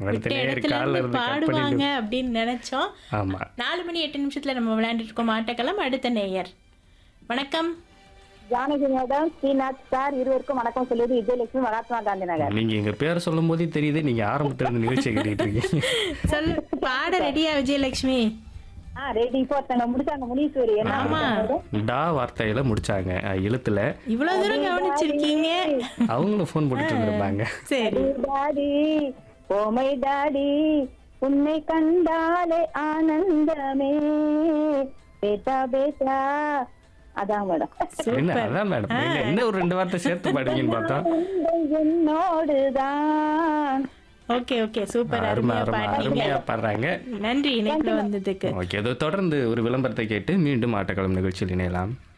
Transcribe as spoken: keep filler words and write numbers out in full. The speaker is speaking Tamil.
அடுத்த விட்ட நேயர் இடத்துல கால்ல இருந்து இருந்து கட் பாடுவாங்க பண்ணிட்டு அப்படின்னு நினைச்சோம். ஆமா. நாலு மணி எட்டு நிமிஷத்துல நம்ம விளையாண்டுட்டு இருக்கோம் ஆட்டக்களம். அடுத்த நேயர் வணக்கம். ஜானகி மேடம், ஸ்ரீநாத் சார் இருவருக்கும் வணக்கம் சொல்லுவது விஜயலட்சுமி, மகாத்மா காந்தி நகர். நீங்க எங்க பேரை சொல்லும் போதே தெரியுது நீங்க ஆரம்பத்துல இருந்து நிகழ்ச்சி கேட்டுட்டு இருக்கீங்க. சொல்லு, பாட ரெடியா விஜயலட்சுமி? ஆ ரெடி. இப்போ ஒருத்தங்க முடிச்சாங்க முனீஸ்வரி. என்ன ஆமா. டா வார்த்தையில முடிச்சாங்க அஹ், எழுத்துல. இவ்வளவு தூரம் கவனிச்சிருக்கீங்க. அவங்களும் ஃபோன் போட்டுட்டு இருந்திருப்பாங்க. சரி, டாடி ஓமை டாடி உன்னை கண்டாலே ஆனந்தமே பேட்டா பேட்டா. அதான் மேடம். என்ன சூப்பர். அதான் மேடம் என்ன என்ன ஒரு ரெண்டு வார்த்தை சேர்த்து பாடுவீங்கன்னு பார்த்தா என்னோடுதான். Okay okay super. அருமை அருமையா அருமை பாடுறீங்க. அருமையா பாடுறாங்க. நன்றி இணைப்புல வந்ததுக்கு. ஓகே, இதோ தொடர்ந்து ஒரு விளம்பரத்தை கேட்டு மீண்டும் ஆட்டக்களம் நிகழ்ச்சியில் இணையலாம்.